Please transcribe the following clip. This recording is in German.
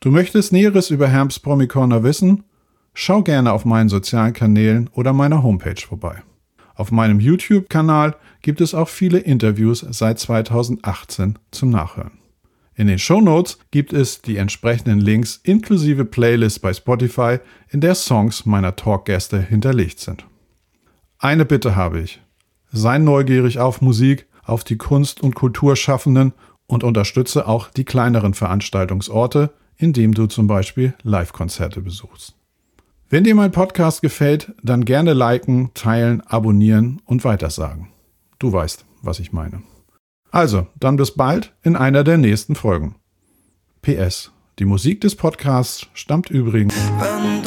Du möchtest Näheres über Herms Promi Corner wissen? Schau gerne auf meinen sozialen Kanälen oder meiner Homepage vorbei. Auf meinem YouTube-Kanal gibt es auch viele Interviews seit 2018 zum Nachhören. In den Shownotes gibt es die entsprechenden Links inklusive Playlist bei Spotify, in der Songs meiner Talkgäste hinterlegt sind. Eine Bitte habe ich. Sei neugierig auf Musik, auf die Kunst- und Kulturschaffenden und unterstütze auch die kleineren Veranstaltungsorte, indem du zum Beispiel Live-Konzerte besuchst. Wenn dir mein Podcast gefällt, dann gerne liken, teilen, abonnieren und weitersagen. Du weißt, was ich meine. Also, dann bis bald in einer der nächsten Folgen. PS: Die Musik des Podcasts stammt übrigens